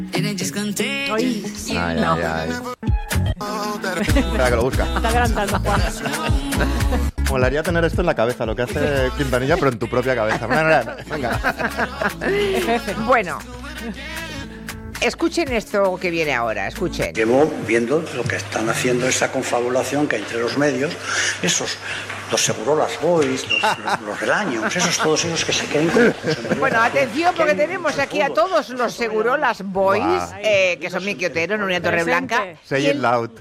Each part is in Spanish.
Ay, no. Espera que lo busca. Está grande, Juan. Molaría tener esto en la cabeza, lo que hace Quintanilla, pero en tu propia cabeza. Venga. Bueno, escuchen esto que viene ahora, escuchen. Llevo viendo lo que están haciendo, esa confabulación que hay entre los medios, los Segurolas Boys, los Relaños, todos esos que se creen como... Bueno, atención, porque tenemos aquí a todos los Segurolas Boys, que son Miki Otero, Nuria Torreblanca. Say it loud.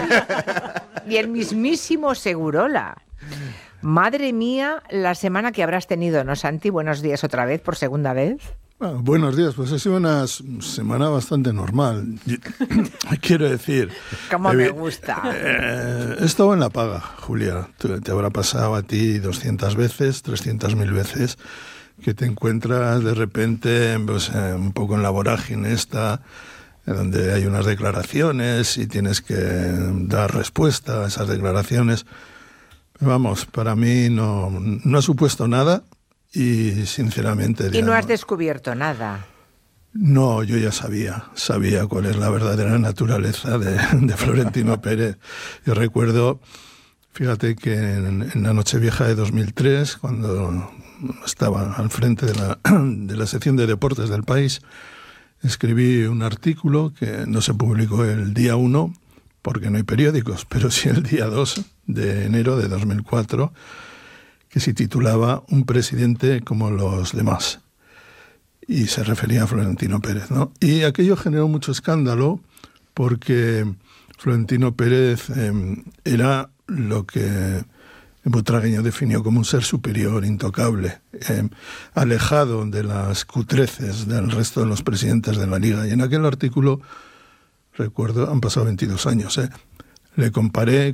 Y el mismísimo Segurola. Madre mía, la semana que habrás tenido, ¿no, Santi? Buenos días otra vez, por segunda vez. Bueno, buenos días, pues ha sido una semana bastante normal. Quiero decir... Como me gusta. He estado en la paga, Julia. Te habrá pasado a ti 200 veces, 300.000 veces, que te encuentras de repente pues, un poco en la vorágine esta, donde hay unas declaraciones y tienes que dar respuesta a esas declaraciones. Vamos, para mí no ha supuesto nada y sinceramente... Y no has descubierto nada. No, yo ya sabía cuál es la verdadera naturaleza de Florentino Pérez. Yo recuerdo, fíjate que en la Nochevieja de 2003, cuando estaba al frente de la sección de deportes del País, escribí un artículo que no se publicó el día 1, porque no hay periódicos, pero sí el día 2 de enero de 2004, que se titulaba Un presidente como los demás. Y se refería a Florentino Pérez, ¿no? Y aquello generó mucho escándalo porque Florentino Pérez era lo que Butragueño definió como un ser superior, intocable, alejado de las cutreces del resto de los presidentes de la Liga. Y en aquel artículo, recuerdo, han pasado 22 años, le comparé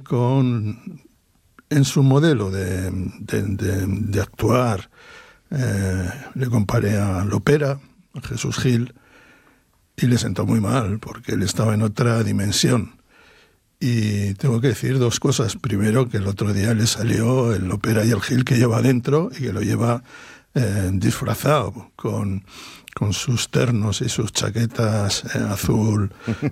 en su modelo de actuar, le comparé a Lopera, a Jesús Gil, y le sentó muy mal, porque él estaba en otra dimensión. Y tengo que decir dos cosas. Primero, que el otro día le salió el Lopera y el Gil que lleva dentro, y que lo lleva disfrazado, con sus ternos y sus chaquetas azul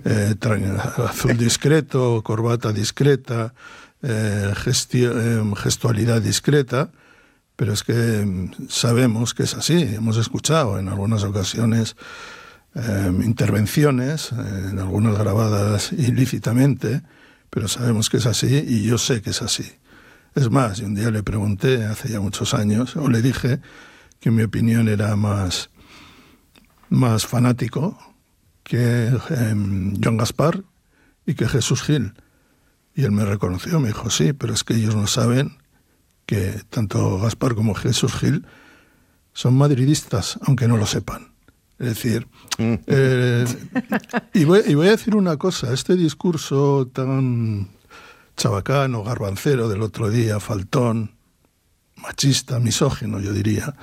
discreto, corbata discreta, gestualidad discreta, pero es que sabemos que es así. Hemos escuchado en algunas ocasiones intervenciones, en algunas grabadas ilícitamente, pero sabemos que es así y yo sé que es así. Es más, un día le pregunté, hace ya muchos años, o le dije que mi opinión era más fanático que Joan Gaspar y que Jesús Gil. Y él me reconoció, me dijo, sí, pero es que ellos no saben que tanto Gaspar como Jesús Gil son madridistas, aunque no lo sepan. Es decir, y voy a decir una cosa, este discurso tan chabacano, garbancero del otro día, faltón, machista, misógino, yo diría,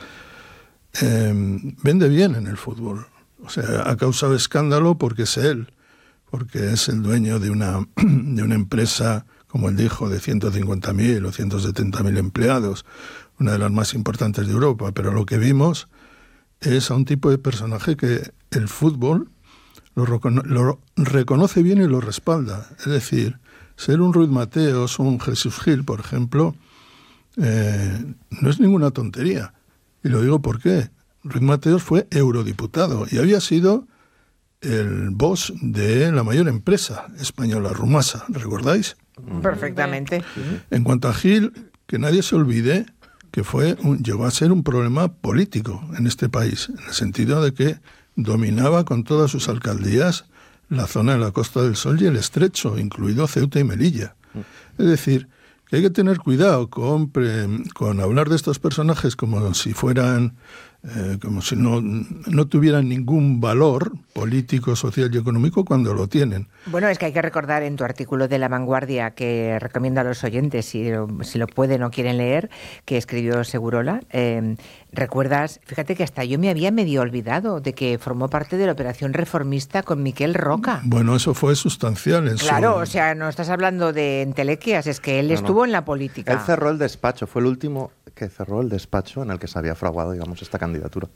vende bien en el fútbol. O sea, ha causado escándalo porque es él, porque es el dueño de una empresa, como él dijo, de 150.000 o 170.000 empleados, una de las más importantes de Europa. Pero lo que vimos es a un tipo de personaje que el fútbol lo reconoce bien y lo respalda. Es decir, ser un Ruiz Mateos o un Jesús Gil, por ejemplo, no es ninguna tontería. Y lo digo porque Ruiz Mateos fue eurodiputado y había sido el boss de la mayor empresa española, Rumasa, ¿recordáis? Perfectamente. En cuanto a Gil, que nadie se olvide que llegó a ser un problema político en este país, en el sentido de que dominaba con todas sus alcaldías la zona de la Costa del Sol y el Estrecho, incluido Ceuta y Melilla. Es decir, que hay que tener cuidado con hablar de estos personajes como si fueran, como si no tuvieran ningún valor político, social y económico cuando lo tienen. Bueno, es que hay que recordar en tu artículo de La Vanguardia, que recomiendo a los oyentes, si lo pueden o quieren leer, que escribió Segurola, recuerdas, fíjate que hasta yo me había medio olvidado de que formó parte de la operación reformista con Miquel Roca. Bueno, eso fue sustancial en Claro, o sea, no estás hablando de entelequias, es que él estuvo en la política. Él cerró el despacho, fue el último que cerró el despacho en el que se había fraguado, digamos, esta candidatura.